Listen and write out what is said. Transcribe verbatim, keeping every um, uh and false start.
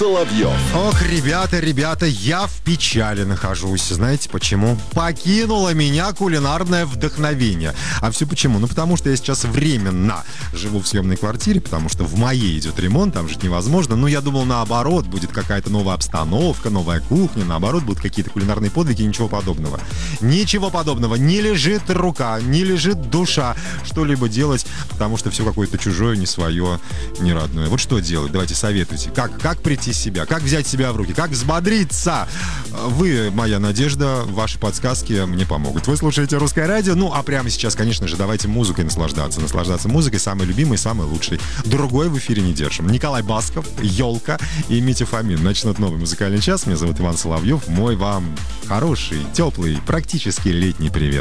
Соловьев. Ох, ребята, ребята, я в печали нахожусь. Знаете почему? Покинуло меня кулинарное вдохновение. А все почему? Ну, потому что я сейчас временно живу в съемной квартире, потому что в моей идет ремонт, там жить невозможно. Но я думал, наоборот, будет какая-то новая обстановка, новая кухня, наоборот, будут какие-то кулинарные подвиги, ничего подобного. Ничего подобного. Не лежит рука, не лежит душа что-либо делать, потому что все какое-то чужое, не свое, не родное. Вот что делать? Давайте советуйте. Как, как прийти в себя? Как взять себя в руки? Как взбодриться? Вы, моя надежда, ваши подсказки мне помогут. Вы слушаете «Русское радио». Ну, а прямо сейчас, конечно же, давайте музыкой наслаждаться. Наслаждаться музыкой, самой любимой, самой лучшей. Другой в эфире не держим. Николай Басков, Ёлка и Митя Фомин начнут новый музыкальный час. Меня зовут Иван Соловьев. Мой вам хороший, теплый, практически летний привет.